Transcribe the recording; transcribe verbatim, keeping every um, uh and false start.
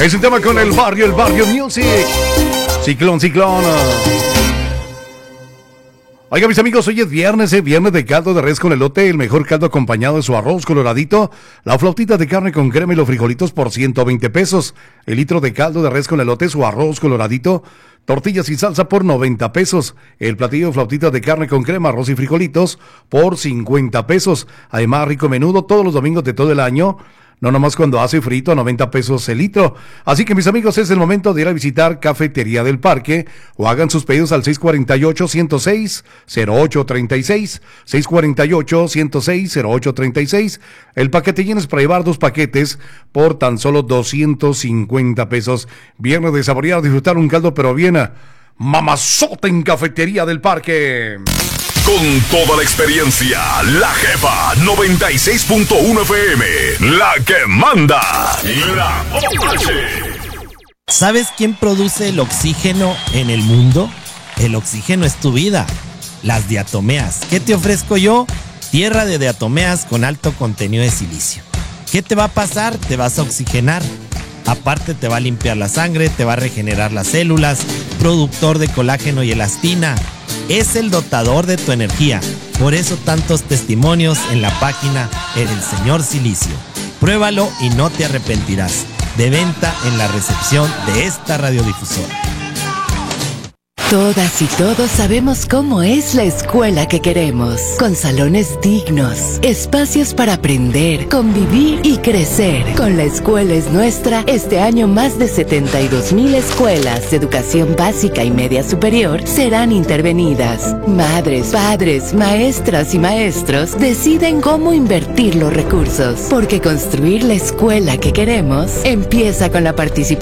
Es un tema con el barrio, el barrio music. Ciclón, ciclón. Oiga, mis amigos, hoy es viernes, ¿eh? Viernes de caldo de res con elote, el mejor caldo acompañado de su arroz coloradito, la flautita de carne con crema y los frijolitos por ciento veinte pesos, el litro de caldo de res con elote, su arroz coloradito, tortillas y salsa por noventa pesos, el platillo de flautita de carne con crema, arroz y frijolitos por cincuenta pesos, además rico menudo todos los domingos de todo el año. No nomás cuando hace frito, a noventa pesos el litro. Así que, mis amigos, es el momento de ir a visitar Cafetería del Parque o hagan sus pedidos al seis cuatro ocho, uno cero seis, cero ocho tres seis, seis cuatro ocho, uno cero seis, cero ocho tres seis. El paquetillín es para llevar dos paquetes por tan solo doscientos cincuenta pesos. Viernes de saborear, disfrutar un caldo, pero bien mamazota en Cafetería del Parque. Con toda la experiencia, la jefa noventa y seis punto uno F M, la que manda, la O H. ¿Sabes quién produce el oxígeno en el mundo? El oxígeno es tu vida. Las diatomeas. ¿Qué te ofrezco yo? Tierra de diatomeas con alto contenido de silicio. ¿Qué te va a pasar? Te vas a oxigenar. Aparte te va a limpiar la sangre, te va a regenerar las células, productor de colágeno y elastina. Es el dotador de tu energía. Por eso tantos testimonios en la página El Señor Silicio. Pruébalo y no te arrepentirás. De venta en la recepción de esta radiodifusora. Todas y todos sabemos cómo es la escuela que queremos, con salones dignos, espacios para aprender, convivir y crecer. Con La Escuela es Nuestra, este año más de setenta y dos mil escuelas de educación básica y media superior serán intervenidas. Madres, padres, maestras y maestros deciden cómo invertir los recursos, porque construir la escuela que queremos empieza con la participación